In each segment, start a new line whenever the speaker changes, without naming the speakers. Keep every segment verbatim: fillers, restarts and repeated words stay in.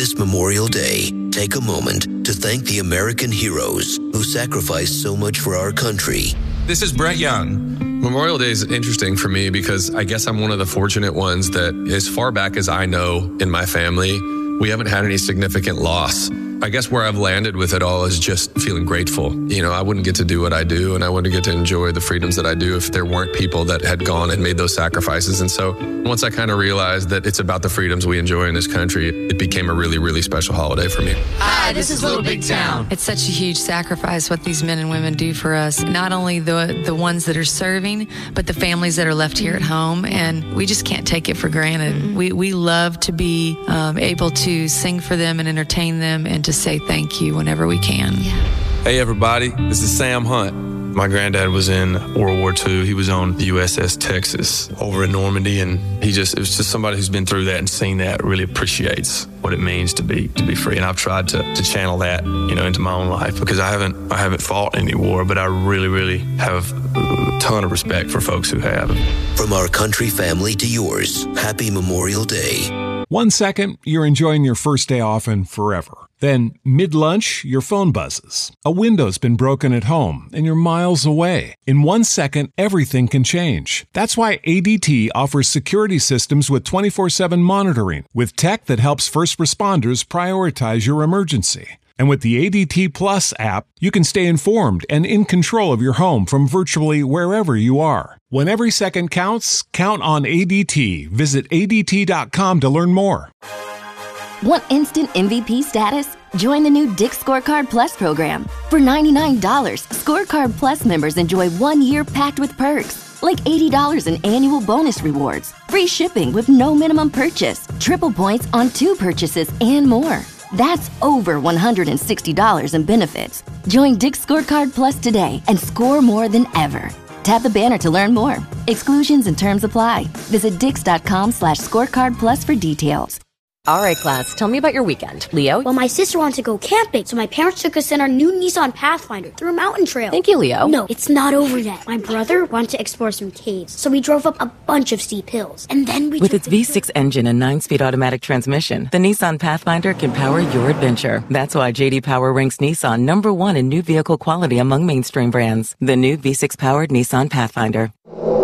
This Memorial Day, take a moment to thank the American heroes who sacrificed so much for our country.
This is Brett Young. Memorial Day is interesting for me because I guess I'm one of the fortunate ones that as far back as I know in my family, we haven't had any significant loss. I guess where I've landed with it all is just feeling grateful. You know, I wouldn't get to do what I do, and I wouldn't get to enjoy the freedoms that I do if there weren't people that had gone and made those sacrifices. And so once I kind of realized that it's about the freedoms we enjoy in this country, it became a really, really special holiday for me.
Hi, this is Little Big Town. It's such a huge sacrifice what these men and women do for us. Not only the the ones that are serving, but the families that are left here at home. And we just can't take it for granted. Mm-hmm. We, we love to be um, able to sing for them and entertain them and to say thank you whenever we can. Yeah.
Hey everybody, this is Sam Hunt. My granddad was in World War Two. He was on the U S S Texas over in Normandy, and he just, it was just somebody who's been through that and seen that really appreciates what it means to be to be free. And I've tried to, to channel that, you know, into my own life because I haven't I haven't fought any war, but I really, really have a ton of respect for folks who have.
From our country family to yours, happy Memorial Day.
One second, you're enjoying your first day off and forever. Then, mid-lunch, your phone buzzes. A window's been broken at home, and you're miles away. In one second, everything can change. That's why A D T offers security systems with twenty-four seven monitoring, with tech that helps first responders prioritize your emergency. And with the A D T Plus app, you can stay informed and in control of your home from virtually wherever you are. When every second counts, count on A D T. Visit A D T dot com to learn more.
Want instant M V P status? Join the new Dick's Scorecard Plus program. For ninety-nine dollars, Scorecard Plus members enjoy one year packed with perks, like eighty dollars in annual bonus rewards, free shipping with no minimum purchase, triple points on two purchases, and more. That's over one hundred sixty dollars in benefits. Join Dick's Scorecard Plus today and score more than ever. Tap the banner to learn more. Exclusions and terms apply. Visit Dix dot com slash scorecard plus for details.
All right, class, tell me about your weekend. Leo?
Well, my sister wanted to go camping, so my parents took us in our new Nissan Pathfinder through a mountain trail.
Thank you, Leo.
No, it's not over yet. My brother wanted to explore some caves, so we drove up a bunch of steep hills. And then we
With its V six engine and nine-speed automatic transmission, the Nissan Pathfinder can power your adventure. That's why J D Power ranks Nissan number one in new vehicle quality among mainstream brands. The new V six-powered Nissan Pathfinder.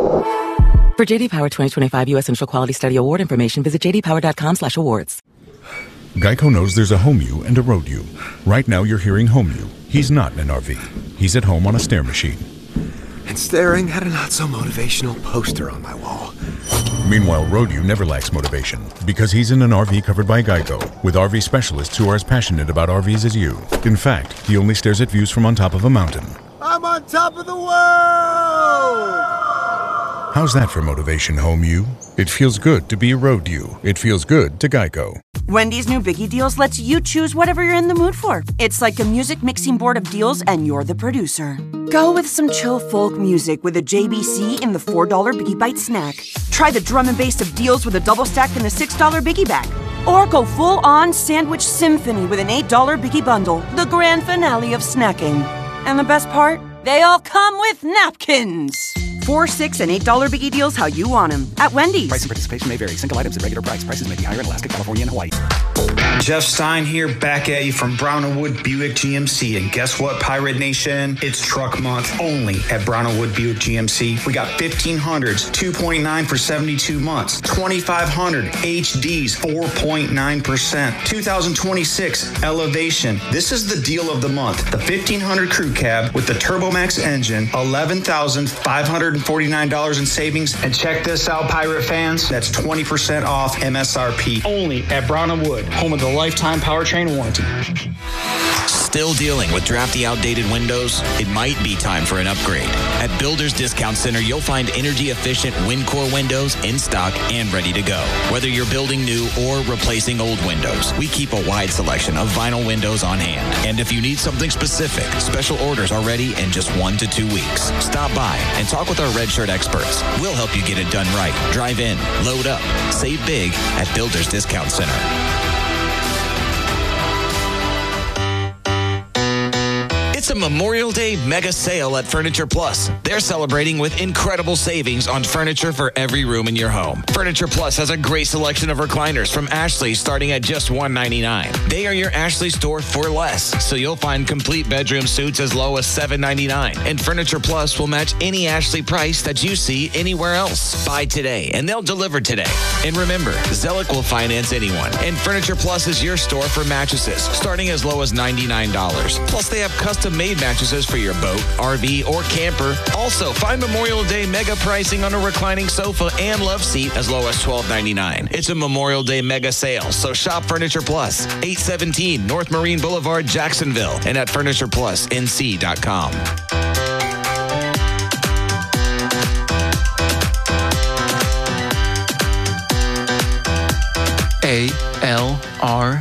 For J D Power twenty twenty-five U S Initial Quality Study Award information, visit j d power dot com slash awards.
Geico knows there's a home you and a road you. Right now you're hearing home you. He's not in an R V. He's at home on a stair machine.
And staring at a not-so-motivational poster on my wall.
Meanwhile, road you never lacks motivation because he's in an R V covered by Geico with R V specialists who are as passionate about R Vs as you. In fact, he only stares at views from on top of a mountain.
I'm on top of the world!
How's that for motivation, home you? It feels good to be a road you. It feels good to Geico.
Wendy's new Biggie Deals lets you choose whatever you're in the mood for. It's like a music mixing board of deals, and you're the producer. Go with some chill folk music with a J B C in the four dollar Biggie Bite snack. Try the drum and bass of deals with a double stack in the six dollar Biggie Bag. Or go full-on sandwich symphony with an eight dollar Biggie Bundle, the grand finale of snacking. And the best part? They all come with napkins. Four, six, and eight dollar Biggie Deals how you want them at Wendy's.
Price and participation may vary. Single items at regular price. Prices may be higher in Alaska, California, and Hawaii.
Jeff Stein here, back at you from Brown and Wood Buick G M C. And guess what, Pirate Nation? It's truck month only at Brown and Wood Buick G M C. We got fifteen hundreds, two point nine for seventy-two months. twenty-five hundred H Ds, four point nine percent. two thousand twenty-six Elevation. This is the deal of the month. The fifteen hundred Crew Cab with the TurboMax engine, eleven thousand five hundred forty-nine dollars in savings. And check this out, Pirate fans. That's twenty percent off M S R P. Only at Brown and Wood, home of the lifetime powertrain warranty.
Still dealing with drafty, outdated windows? It might be time for an upgrade. At Builders Discount Center, you'll find energy-efficient WinCore windows in stock and ready to go. Whether you're building new or replacing old windows, we keep a wide selection of vinyl windows on hand. And if you need something specific, special orders are ready in just one to two weeks. Stop by and talk with our Red Shirt experts. We'll help you get it done right. Drive in, load up, save big at Builders Discount Center. It's a Memorial Day mega sale at Furniture Plus. They're celebrating with incredible savings on furniture for every room in your home. Furniture Plus has a great selection of recliners from Ashley starting at just one hundred ninety-nine dollars. They are your Ashley store for less, so you'll find complete bedroom suites as low as seven hundred ninety-nine dollars. And Furniture Plus will match any Ashley price that you see anywhere else. Buy today, and they'll deliver today. And remember, Zellick will finance anyone. And Furniture Plus is your store for mattresses, starting as low as ninety-nine dollars. Plus, they have custom-made mattresses for your boat, R V, or camper. Also, find Memorial Day mega pricing on a reclining sofa and love seat as low as twelve ninety-nine. It's a Memorial Day mega sale, so shop Furniture Plus, eight seventeen North Marine Boulevard, Jacksonville, and at furniture plus n c dot com.
A L R.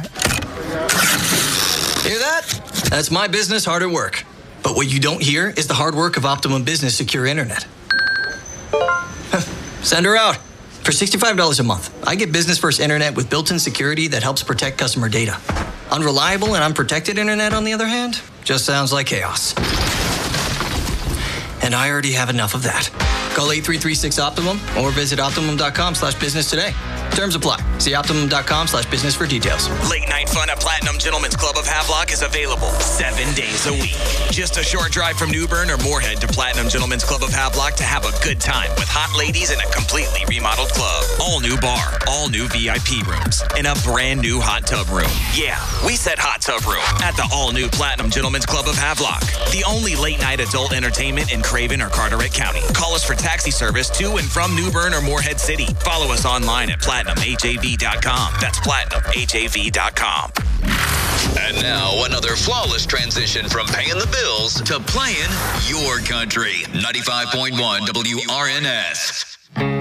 Hear that? That's my business hard at work. But what you don't hear is the hard work of Optimum Business Secure Internet. Send her out. For sixty-five dollars a month, I get business-first internet with built-in security that helps protect customer data. Unreliable and unprotected internet, on the other hand, just sounds like chaos. And I already have enough of that. Call eight three three six Optimum or visit optimum.com slash business today. Terms apply. See optimum.com slash business for details.
Late night fun at Platinum Gentlemen's Club of Havelock is available seven days a week. Just a short drive from New Bern or Moorhead to Platinum Gentlemen's Club of Havelock to have a good time with hot ladies in a completely remodeled club. All new bar, all new V I P rooms, and a brand new hot tub room. Yeah, we said hot tub room at the all new Platinum Gentlemen's Club of Havelock. The only late night adult entertainment in Craven or Carteret County. Call us for taxi service to and from New Bern or Moorhead City. Follow us online at platinum h a v dot com. That's platinum h a v dot com.
And now another flawless transition from paying the bills to playing your country. ninety-five point one W R N S.